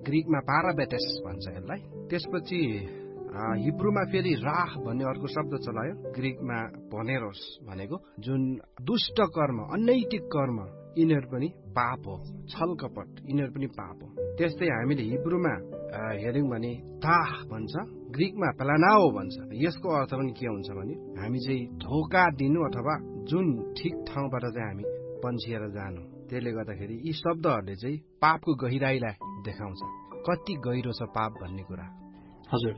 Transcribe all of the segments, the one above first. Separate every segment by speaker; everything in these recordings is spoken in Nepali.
Speaker 1: ग्रिकमा पाराबेटेस भन्छ यसलाई। त्यसपछि हिब्रूमा फेरि राह भन्ने अर्को शब्द चलायो, ग्रिकमा भनेरोस भनेको, जुन दुष्ट कर्म, अनैतिक कर्म, यिनीहरू पनि पाप हो। छल कपट यिनीहरू पनि पाप हो। त्यस्तै हामीले हिब्रूमा हेर्यौं भने ताह भन्छ, ग्रिकमा प्लानाओ भन्छ। यसको अर्थ पनि के हुन्छ भने हामी चाहिँ धोका दिनु अथवा जुन ठिक ठाउँबाट चाहिँ हामी पन्छिएर जानु। त्यसले गर्दाखेरि यी शब्दहरूले चाहिँ पापको गहिराईलाई देखाउँछ, कति गहिरो छ पाप भन्ने कुरा।
Speaker 2: हजुर,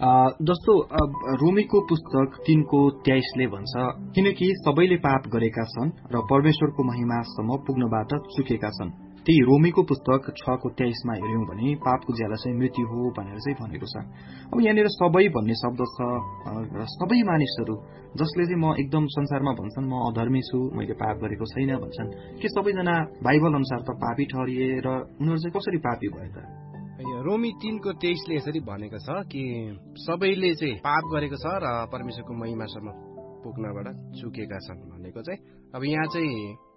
Speaker 2: जस्तो रोमीको पुस्तक 3:23 भन्छ, किनकि सबैले पाप गरेका छन् र परमेश्वरको महिमासम्म पुग्नबाट चुकेका छन्। त्यही रोमीको पुस्तक 6:23 हेर्यौं भने पापको ज्याला चाहिँ मृत्यु हो भनेर चाहिँ भनेको छ। अब यहाँनिर सबै भन्ने शब्द छ, सबै मानिसहरू जसले चाहिँ म एकदम संसारमा भन्छन् म अधर्मी छु, मैले पाप गरेको छैन भन्छन्, के सबैजना बाइबल अनुसार त पापी ठहरिए र उनीहरू चाहिँ कसरी पापी भए त?
Speaker 1: रोमी 3:23 यसरी भनेको छ कि सबैले चाहिँ पाप गरेको छ र परमेश्वरको महिमासम्म पुग्नबाट चुकेका छन् भनेको चाहिँ। अब यहाँ चाहिँ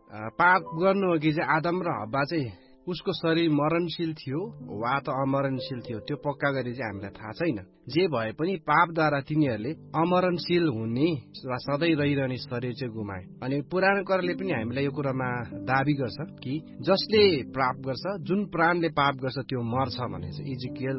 Speaker 1: पाप गर्नु अघि चाहिँ आदम र हव्वा चाहिँ उसको शरीर मरणशील थियो वा त अमरणशील थियो, त्यो पक्का गरी चाहिँ हामीलाई थाहा छैन। जे भए पनि पापद्वारा तिनीहरूले अमरणशील हुने वा सधैँ रहिरहने शरीर चाहिँ गुमाए। अनि पुरानो करारले पनि हामीलाई यो कुरामा दाबी गर्छ कि जसले पाप गर्छ, जुन प्राणले पाप गर्छ त्यो मर्छ भने चाहिँ इजिकियल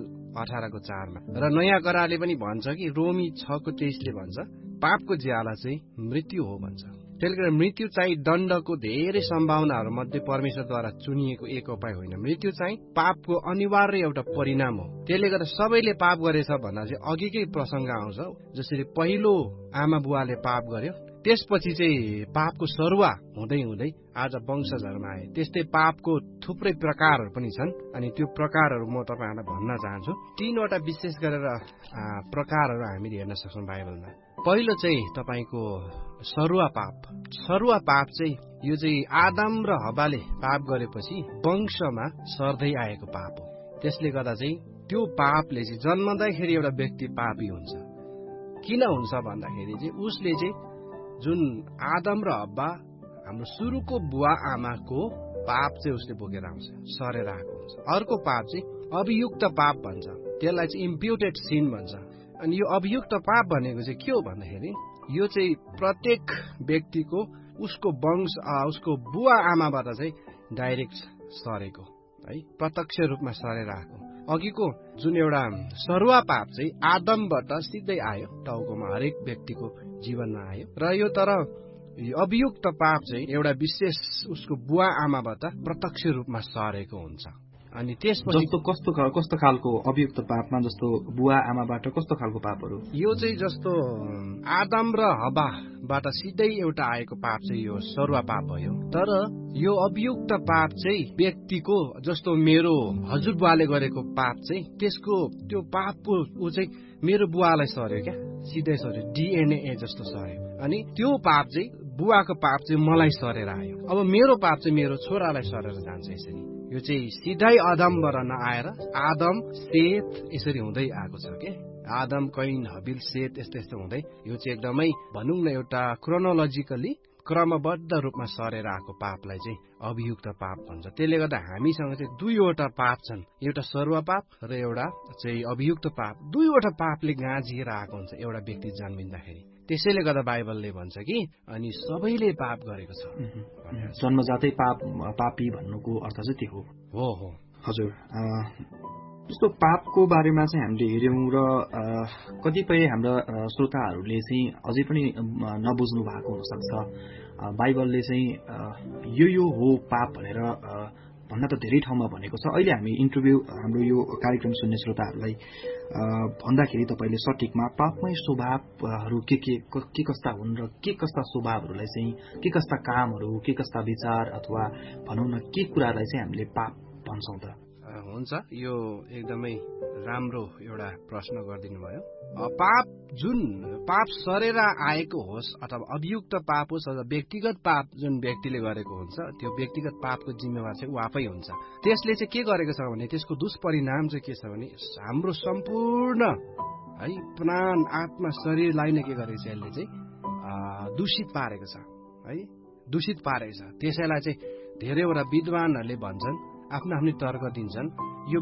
Speaker 1: 18:4 र नयाँ करारले पनि भन्छ कि रोमी 6:23 भन्छ पापको ज्याला चाहिँ मृत्यु हो भन्छ। त्यसले गर्दा मृत्यु चाहिँ दण्डको धेरै सम्भावनाहरू मध्ये परमेश्वरद्वारा चुनिएको एक उपाय होइन। मृत्यु चाहिँ पापको अनिवार्य एउटा परिणाम हो। त्यसले गर्दा सबैले पाप गरेछ भन्दा चाहिँ अघिकै प्रसंग आउँछ, जसरी पहिलो आमा बुवाले पाप गर्यो, त्यसपछि चाहिँ पापको सरुवा हुँदै हुँदै आज वंशजहरूमा आए। त्यस्तै पापको थुप्रै प्रकारहरू पनि छन्, अनि त्यो प्रकारहरू म तपाईहरुलाई भन्न चाहन्छु। 3वटा विशेष गरेर प्रकारहरू हामीले हेर्न सक्छौं बाइबलमा। पहिलो चाहिँ तपाईको सरुवा पाप। सरुवा पाप चाहिँ यो चाहिँ आदम र हव्वाले पाप गरेपछि वंशमा सर्दै आएको पाप हो। त्यसले गर्दा चाहिँ त्यो पापले चाहिँ जन्मँदाखेरि एउटा व्यक्ति पापी हुन्छ। किन हुन्छ भन्दाखेरि चाहिँ उसले चाहिँ जुन आदम र हव्वा हाम्रो सुरुको बुवा आमाको पाप चाहिँ उसले बोकेर आउँछ, सरेर आएको हुन्छ। अर्को पाप चाहिँ अभियुक्त पाप भन्छ, त्यसलाई चाहिँ इम्प्युटेड सिन भन्छ। अनि यो अभियुक्त पाप भनेको चाहिँ के हो भन्दाखेरि यो चाहिँ प्रत्येक व्यक्तिको उसको वंश उसको बुवा आमाबाट चाहिँ डाइरेक्ट सरेको है, प्रत्यक्ष रूपमा सरेर आएको। अघिको जुन एउटा सरुवा पाप चाहिँ आदमबाट सिधै आयो, टाउकोमा हरेक व्यक्तिको जीवनमा आयो। र यो तर अभियुक्त पाप चाहिँ एउटा विशेष उसको बुवा आमाबाट प्रत्यक्ष रूपमा सरेको हुन्छ। अनि त्यसपछि
Speaker 2: कस्तो खालको अभियुक्त पापमा, जस्तो बुवा आमाबाट कस्तो खालको पापहरू?
Speaker 1: यो चाहिँ जस्तो आदम र हव्वाबाट सिधै एउटा आएको पाप चाहिँ यो सरुवा पाप भयो। तर यो अभियुक्त पाप चाहिँ व्यक्तिको, जस्तो मेरो हजुरबुवाले गरेको पाप चाहिँ त्यसको त्यो पापको ऊ चाहिँ मेरो बुवालाई सर्यो, क्या सिधै सर्यो, डीएनए जस्तो सर्यो। अनि त्यो पाप चाहिँ बुवाको पाप चाहिँ मलाई सरेर आयो। अब मेरो पाप चाहिँ मेरो छोरालाई सरेर जान्छ। यसरी यो चाहिँ सिधै आदमबाट नआएर आदम सेत यसरी हुँदै आएको छ के। आदम कैन हबिल सेत यस्तो यस्तो हुँदै यो चाहिँ एकदमै भनौँ न एउटा क्रोनोलोजिकली क्रमबद्ध रूपमा सरेर आएको पापलाई चाहिँ अभियुक्त पाप भन्छ। त्यसले गर्दा हामीसँग चाहिँ दुईवटा पाप छन्, एउटा सरुवा पाप र एउटा चाहिँ अभियुक्त पाप। दुईवटा पापले गाँजिएर आएको हुन्छ एउटा व्यक्ति जन्मिँदाखेरि। त्यसैले गर्दा बाइबलले भन्छ कि अनि सबैले पाप गरेको छ।
Speaker 2: जन्मजातै पापी भन्नुको अर्थ चाहिँ त्यो
Speaker 1: हो। हो
Speaker 2: हजुर, जस्तो पापको बारेमा चाहिँ हामीले हेर्यौं र कतिपय हाम्रा श्रोताहरूले चाहिँ अझै पनि नबुझ्नु भएको हुनसक्छ। बाइबलले चाहिँ यो हो पाप भनेर भन्न त धेरै ठाउँमा भनेको छ। अहिले हामी इन्टरभ्यू हाम्रो यो कार्यक्रम सुन्ने श्रोताहरूलाई भन्दाखेरि तपाईँले सठिकमा पापमय स्वभावहरू के कस्ता हुन् र के कस्ता स्वभावहरूलाई चाहिँ, के कस्ता कामहरू, के कस्ता विचार अथवा भनौँ न के कुरालाई चाहिँ हामीले पाप भन्छौँ त?
Speaker 1: हुन्छ, यो एकदमै राम्रो एउटा प्रश्न गरिदिनु भयो। पाप जुन पाप सरेर आएको होस् अथवा अभियुक्त पाप होस् अथवा व्यक्तिगत पाप जुन व्यक्तिले गरेको हुन्छ, त्यो व्यक्तिगत पापको जिम्मेवार चाहिँ ऊ आफै हुन्छ। त्यसले चाहिँ के गरेको छ भने त्यसको दुष्परिणाम चाहिँ के छ भने हाम्रो सम्पूर्ण है प्राण आत्मा शरीरलाई नै के गरेको छ, यसले चाहिँ दूषित पारेको छ है, दूषित पारेको छ। त्यसैलाई चाहिँ धेरैवटा विद्वानहरूले भन्छन्, आफ्नो आफ्नो तर्क दिन्छन्, यो